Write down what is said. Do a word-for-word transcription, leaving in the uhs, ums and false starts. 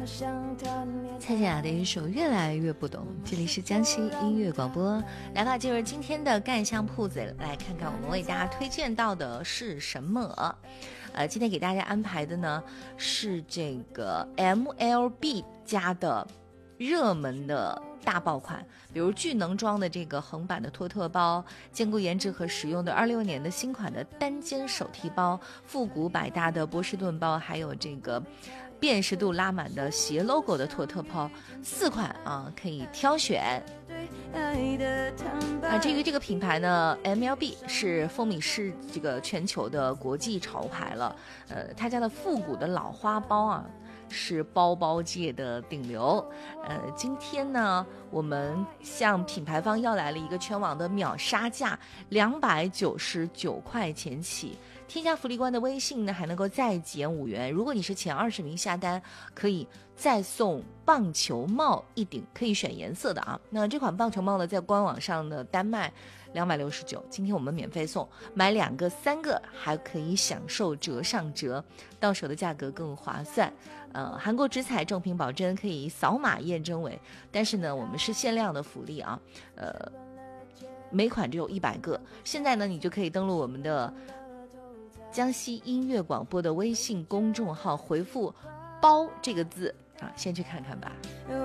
蔡健雅的一首《越来越不懂》，这里是江西音乐广播，来吧，进入今天的干香铺子，来看看我们为大家推荐到的是什么。呃，今天给大家安排的呢是这个 M L B 家的热门的大爆款，比如巨能装的这个横版的托特包，兼顾颜值和实用的二六年的新款的单肩手提包，复古百搭的波士顿包，还有这个辨识度拉满的斜 logo 的托特包，四款啊可以挑选。啊，至于这个品牌呢 ，M L B 是风靡是这个全球的国际潮牌了。呃，他家的复古的老花包啊，是包包界的顶流。呃，今天呢，我们向品牌方要来了一个全网的秒杀价，两百九十九块钱起。添加福利官的微信呢，还能够再减五元。如果你是前二十名下单，可以再送棒球帽一顶，可以选颜色的啊。那这款棒球帽呢，在官网上的单卖两百六十九，今天我们免费送，买两个、三个还可以享受折上折，到手的价格更划算。呃，韩国直采正品保真，可以扫码验证为，但是呢，我们是限量的福利啊，呃，每款只有一百个。现在呢，你就可以登录我们的江西音乐广播的微信公众号，回复包这个字啊，先去看看吧。